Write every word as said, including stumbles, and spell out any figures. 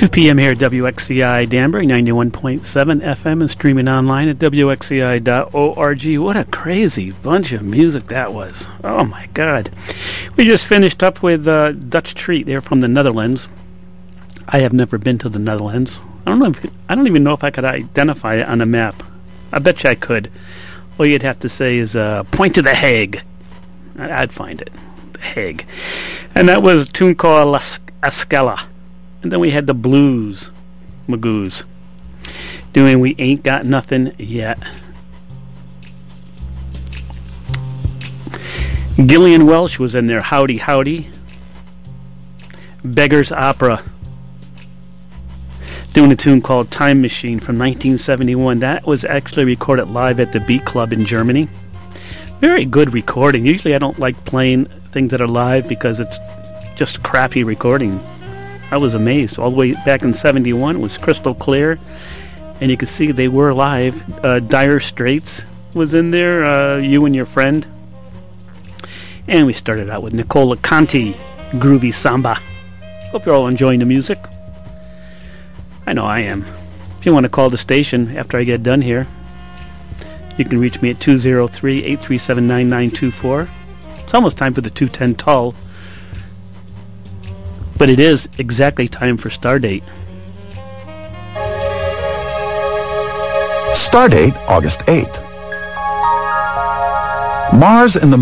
two p.m. here at W X C I Danbury, ninety-one point seven F M, and streaming online at W X C I dot org. What a crazy bunch of music that was. Oh, my God. We just finished up with uh, Dutch Treat. They're from the Netherlands. I have never been to the Netherlands. I don't know. If, I don't even know if I could identify it on a map. I bet you I could. All you'd have to say is uh, point to The Hague. I'd find it. The Hague. And that was a tune called La Escala. And then we had the Blues Magoos doing We Ain't Got Nothing Yet. Gillian Welch was in there, Howdy Howdy. Beggar's Opera doing a tune called Time Machine from nineteen seventy-one. That was actually recorded live at the Beat Club in Germany. Very good recording. Usually I don't like playing things that are live because it's just crappy recording. I was amazed. All the way back in seventy-one, it was crystal clear, and you could see they were live. Uh, Dire Straits was in there, uh, You and Your Friend. And we started out with Nicola Conti, Groovy Samba. Hope you're all enjoying the music. I know I am. If you want to call the station after I get done here, you can reach me at two oh three, eight three seven, nine nine two four. It's almost time for the two ten Tull. But it is exactly time for Stardate. Stardate, August eighth. Mars and the